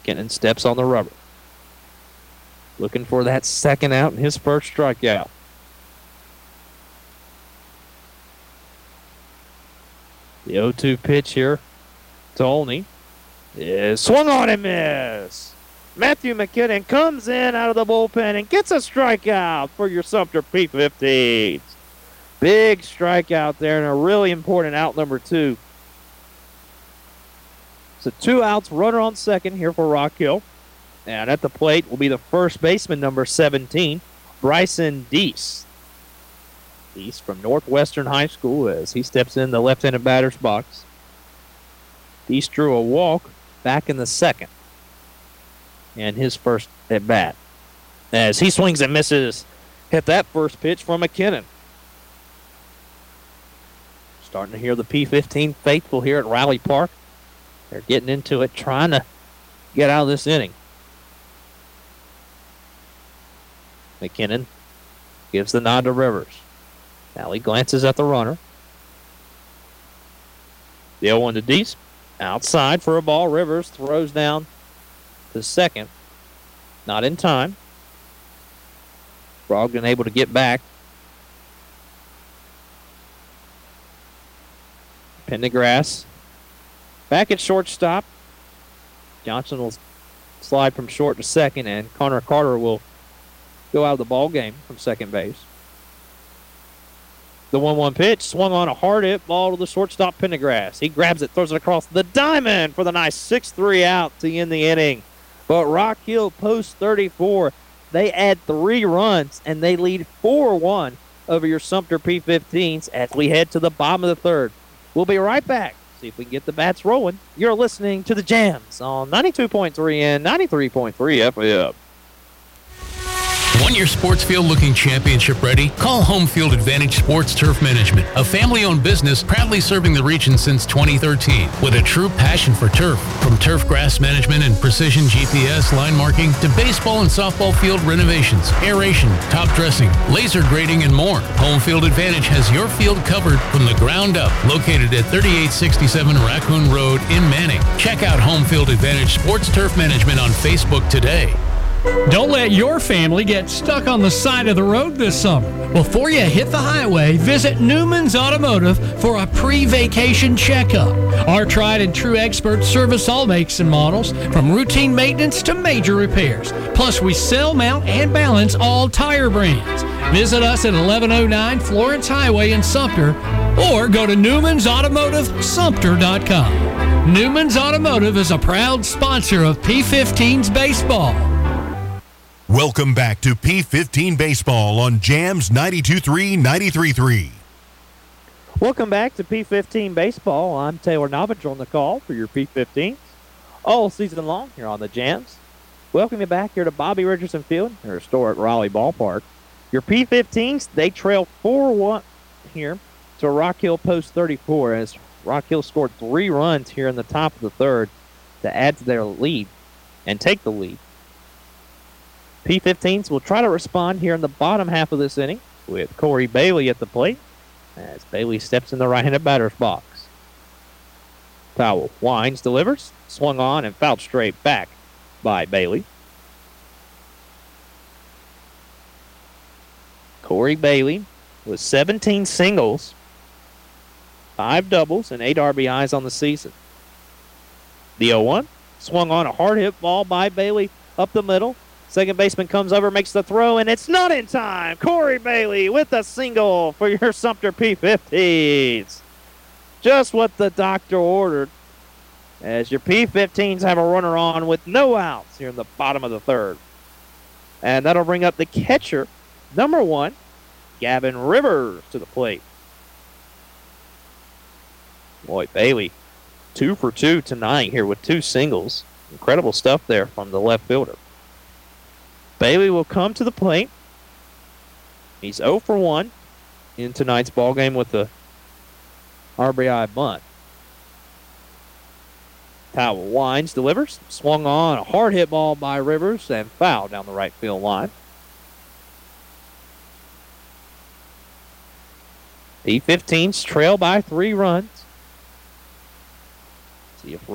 McKinnon steps on the rubber. Looking for that second out and his first strikeout. The 0-2 pitch here to Olney is swung on and miss. Matthew McKinnon comes in out of the bullpen and gets a strikeout for your Sumter P-15s. Big strikeout there and a really important out number 2. So 2 outs, runner on second here for Rock Hill. And at the plate will be the first baseman, number 17, Bryson Deese. Deese from Northwestern High School as he steps in the left-handed batter's box. Deese drew a walk back in the second. And his first at bat. As he swings and misses, hit that first pitch from McKinnon. Starting to hear the P-15 faithful here at Riley Park. They're getting into it, trying to get out of this inning. McKinnon gives the nod to Rivers. Now he glances at the runner. The 0-1 to Deese. Outside for a ball. Rivers throws down to second. Not in time. Brogdon able to get back. Pendergrass back at shortstop. Johnson will slide from short to second, and Connor Carter will go out of the ball game from second base. The 1-1 pitch swung on a hard hit ball to the shortstop Pendergrass. He grabs it, throws it across the diamond for the nice 6-3 out to end the inning. But Rock Hill post 34. They add 3 runs and they lead 4-1 over your Sumter P-15s as we head to the bottom of the third. We'll be right back. See if we can get the bats rolling. You're listening to the Jams on 92.3 and 93.3 FM. Want your sports field looking championship ready? Call Home Field Advantage Sports Turf Management, a family-owned business proudly serving the region since 2013 with a true passion for turf. From turf grass management and precision GPS line marking to baseball and softball field renovations, aeration, top dressing, laser grading, and more. Home Field Advantage has your field covered from the ground up. Located at 3867 Raccoon Road in Manning. Check out Home Field Advantage Sports Turf Management on Facebook today. Don't let your family get stuck on the side of the road this summer. Before you hit the highway, visit Newman's Automotive for a pre-vacation checkup. Our tried and true experts service all makes and models, from routine maintenance to major repairs. Plus, we sell, mount, and balance all tire brands. Visit us at 1109 Florence Highway in Sumter or go to NewmansAutomotiveSumter.com. Newman's Automotive is a proud sponsor of P-15's baseball. Welcome back to P-15 Baseball on Jams 92.3, 93.3. Welcome back to P-15 Baseball. I'm Taylor Novich on the call for your P-15s all season long here on the Jams. Welcome you back here to Bobby Richardson Field, their historic Raleigh Ballpark. Your P-15s, they trail 4-1 here to Rock Hill post 34 as Rock Hill scored 3 runs here in the top of the third to add to their lead and take the lead. P-15s will try to respond here in the bottom half of this inning with Corey Bailey at the plate as Bailey steps in the right-handed batter's box. Powell winds, delivers, swung on, and fouled straight back by Bailey. Corey Bailey with 17 singles, 5 doubles, and 8 RBIs on the season. The 0-1 swung on a hard hit ball by Bailey up the middle. Second baseman comes over, makes the throw, and it's not in time. Corey Bailey with a single for your Sumter P-15s. Just what the doctor ordered as your P-15s have a runner on with no outs here in the bottom of the third. And that'll bring up the catcher, number 1, Gavin Rivers, to the plate. Boy, Bailey, 2 for 2 tonight here with 2 singles. Incredible stuff there from the left fielder. Bailey will come to the plate. He's 0 for 1 in tonight's ball game with the RBI bunt. Powell winds, delivers, swung on a hard hit ball by Rivers and fouled down the right field line. P-15s trail by 3 runs. See if